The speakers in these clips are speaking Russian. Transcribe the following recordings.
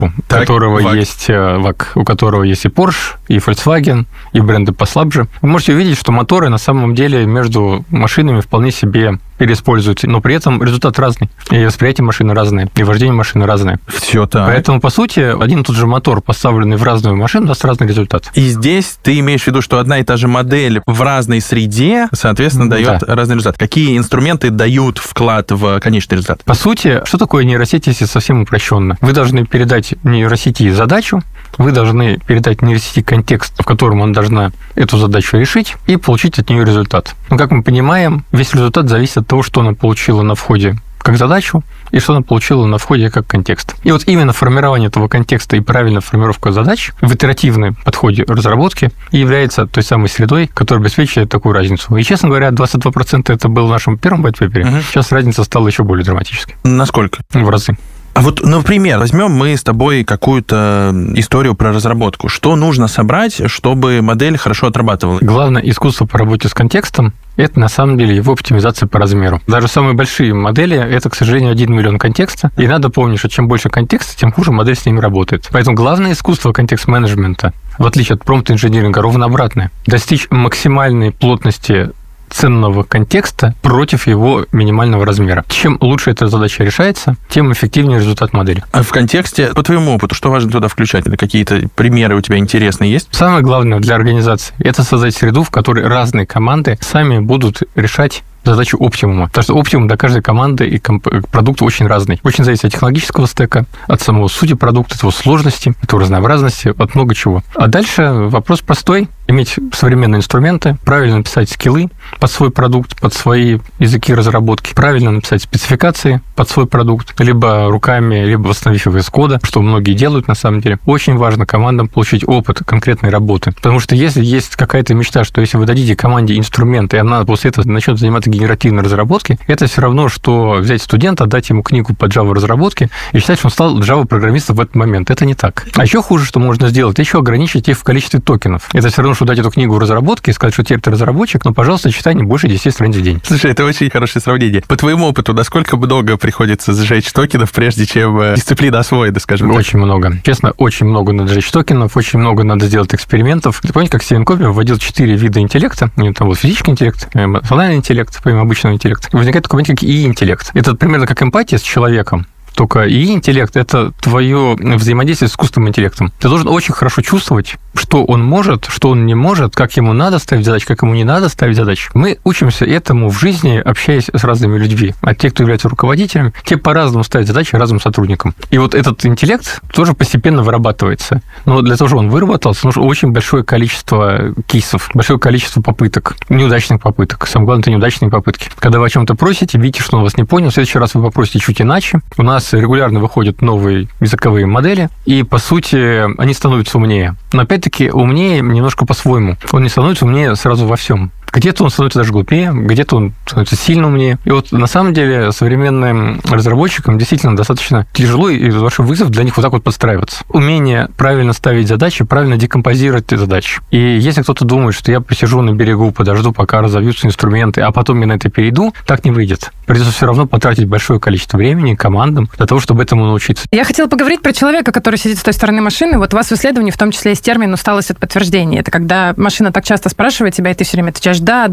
у которого есть и Porsche, и Volkswagen, и бренды послабже. Вы можете увидеть, что моторы на самом деле между машинами вполне себе переиспользуются, но при этом результат разный. И восприятие машины разное, и вождение машины разное. Все так. Поэтому, по сути, один и тот же мотор, поставленный в разную машину, даст разный результат. И здесь ты имеешь в виду, что одна и та же модель в разной среде, соответственно, дает разный результат. Какие инструменты дают вклад в конечный результат? По сути, что такое нейросеть, если совсем упрощенно? Вы должны передать нейросети задачу, вы должны передать нейросети контекст, в котором она должна эту задачу решить, и получить от нее результат. Но, как мы понимаем, весь результат зависит от того, что она получила на входе как задачу, и что она получила на входе как контекст. И вот именно формирование этого контекста и правильная формировка задач в итеративном подходе разработки является той самой средой, которая обеспечивает такую разницу. И, честно говоря, 22% это было в нашем первом white-paper. Сейчас разница стала еще более драматической. Насколько? В разы. А вот, например, возьмем мы с тобой какую-то историю про разработку. Что нужно собрать, чтобы модель хорошо отрабатывала? Главное искусство по работе с контекстом – это, на самом деле, его оптимизация по размеру. Даже самые большие модели – это, к сожалению, 1 миллион контекста. И надо помнить, что чем больше контекста, тем хуже модель с ними работает. Поэтому главное искусство контекст-менеджмента, в отличие от промпт-инжиниринга, ровно обратное. Достичь максимальной плотности ценного контекста против его минимального размера. Чем лучше эта задача решается, тем эффективнее результат модели. А в контексте, по твоему опыту, что важно туда включать? Или какие-то примеры у тебя интересные есть? Самое главное для организации – это создать среду, в которой разные команды сами будут решать задачу оптимума. Потому что оптимум для каждой команды и продукт очень разный. Очень зависит от технологического стека, от самого сути продукта, от его сложности, от его разнообразности, от много чего. А дальше вопрос простой. Иметь современные инструменты, правильно написать скиллы под свой продукт, под свои языки разработки, правильно написать спецификации под свой продукт, либо руками, либо восстановив его из кода, что многие делают на самом деле. Очень важно командам получить опыт конкретной работы. Потому что если есть какая-то мечта, что если вы дадите команде инструменты, и она после этого начнет заниматься генеративной разработкой, это все равно, что взять студента, дать ему книгу по Java разработке и считать, что он стал Java-программистом в этот момент. Это не так. А еще хуже, что можно сделать, еще ограничить их в количестве токенов. Это все равно, что дать эту книгу в разработке и сказать, что теперь ты разработчик, но, пожалуйста, читай не больше 10 страниц в день. Слушай, это очень хорошее сравнение. По твоему опыту, насколько много приходится сжечь токенов, прежде чем дисциплина освоена, скажем так? Очень много. Честно, очень много надо сжечь токенов, очень много надо сделать экспериментов. Ты помните, как Стивен Копи вводил 4 вида интеллекта? У него там был физический интеллект, эмоциональный интеллект, помимо обычного интеллекта. И возникает такой понятие, как ИИ-интеллект. Это примерно как эмпатия с человеком. Только ИИ-интеллект – это твое взаимодействие с искусственным интеллектом. Ты должен очень хорошо чувствовать, что он может, что он не может, как ему надо ставить задачи, как ему не надо ставить задачи. Мы учимся этому в жизни, общаясь с разными людьми. А те, кто являются руководителями, те по-разному ставят задачи разным сотрудникам. И вот этот интеллект тоже постепенно вырабатывается. Но для того, чтобы он выработался, нужно очень большое количество кейсов, большое количество попыток, неудачных попыток. Самое главное – это неудачные попытки. Когда вы о чем-то просите, видите, что он вас не понял, в следующий раз вы попросите чуть иначе. У нас регулярно выходят новые языковые модели, и, по сути, они становятся умнее. Но, опять-таки, умнее немножко по-своему. Он не становится умнее сразу во всем. Где-то он становится даже глупее, где-то он становится сильно умнее. И вот, на самом деле, современным разработчикам действительно достаточно тяжело, и большой вызов для них вот так вот подстраиваться. Умение правильно ставить задачи, правильно декомпозировать эти задачи. И если кто-то думает, что я посижу на берегу, подожду, пока разовьются инструменты, а потом я на это перейду, так не выйдет. Придется все равно потратить большое количество времени командам для того, чтобы этому научиться. Я хотела поговорить про человека, который сидит с той стороны машины. Вот у вас в исследовании в том числе есть термин «усталость от подтверждения». Это когда машина так часто спрашивает тебя, и ты все время отвечаешь да,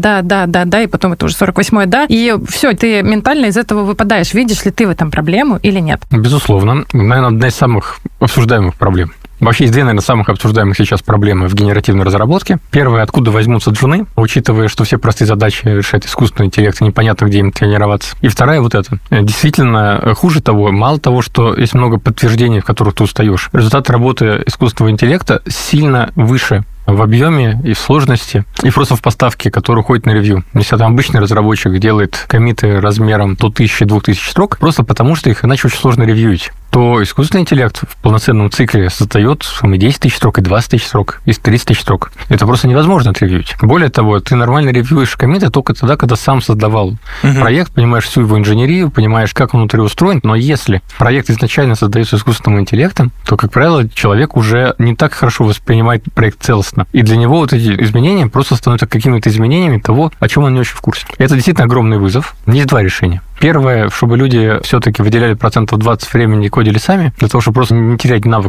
и потом это уже 48-е да, и все, ты ментально из этого выпадаешь. Видишь ли ты в этом проблему или нет? Безусловно. Наверное, одна из самых обсуждаемых проблем. Вообще есть две, наверное, самых обсуждаемых сейчас проблемы в генеративной разработке. Первая, откуда возьмутся джуны, учитывая, что все простые задачи решает искусственный интеллект, и непонятно, где им тренироваться. И вторая вот эта. Действительно, хуже того, мало того, что есть много подтверждений, в которых ты устаешь. Результат работы искусственного интеллекта сильно выше в объеме и в сложности, и просто в поставке, которая уходит на ревью. Если там обычный разработчик делает коммиты размером до 1000-2000 строк, просто потому что их иначе очень сложно ревьюить, то искусственный интеллект в полноценном цикле создает и 10 тысяч строк, и 20 тысяч строк, и 30 тысяч строк. Это просто невозможно отревьюить. Более того, ты нормально ревьюешь коммиты только тогда, когда сам создавал проект, понимаешь всю его инженерию, понимаешь, как он внутри устроен, но если проект изначально создается искусственным интеллектом, то, как правило, человек уже не так хорошо воспринимает проект целостно. И для него вот эти изменения просто становятся какими-то изменениями того, о чем он не очень в курсе. Это действительно огромный вызов. Есть два решения. Первое, чтобы люди все-таки выделяли 20% времени и кодили сами, для того, чтобы просто не терять навык